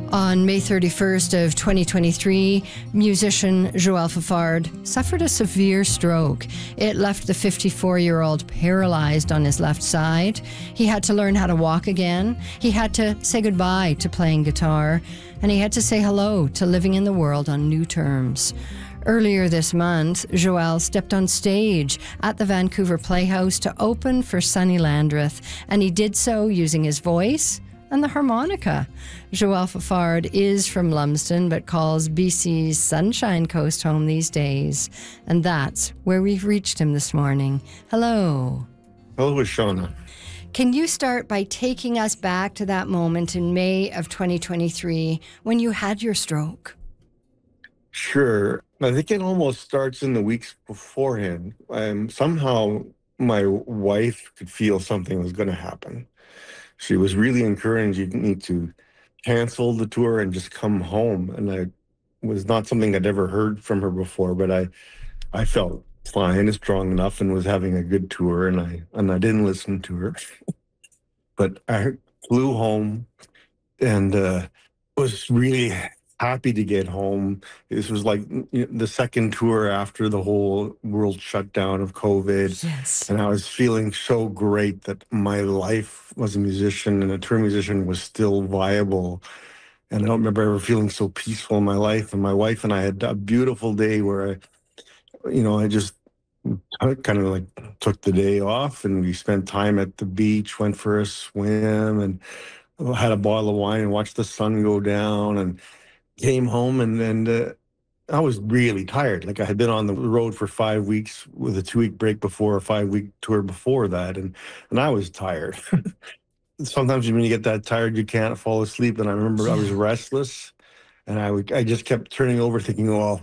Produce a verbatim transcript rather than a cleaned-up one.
On May thirty-first of twenty twenty-three, musician Joël Fafard suffered a severe stroke. It left the fifty-four-year-old paralyzed on his left side. He had to learn how to walk again. He had to say goodbye to playing guitar. And he had to say hello to living in the world on new terms. Earlier this month, Joël stepped on stage at the Vancouver Playhouse to open for Sonny Landreth, and he did so using his voice and the harmonica. Joël Fafard is from Lumsden, but calls B C's Sunshine Coast home these days. And that's where we've reached him this morning. Hello. Hello, Shauna. Can you start by taking us back to that moment in May of twenty twenty-three when you had your stroke? Sure. I think it almost starts in the weeks beforehand. Um, somehow my wife could feel something was going to happen. She was really encouraging me to cancel the tour and just come home. And I was not something I'd ever heard from her before, but I, I felt fine and strong enough and was having a good tour, and I and I didn't listen to her. But I flew home and uh, was really happy to get home. This was like you know, the second tour after the whole world shutdown of COVID. Yes. And I was feeling so great that my life as a musician and a tour musician was still viable. And I don't remember ever feeling so peaceful in my life. And my wife and I had a beautiful day where I, you know, I just kind of like took the day off and we spent time at the beach, went for a swim and had a bottle of wine and watched the sun go down and came home and, and uh, I was really tired. Like I had been on the road for five weeks with a two week break before, a five week tour before that. And, and I was tired. Sometimes when you get that tired, you can't fall asleep. And I remember I was restless and I would, I just kept turning over thinking, well,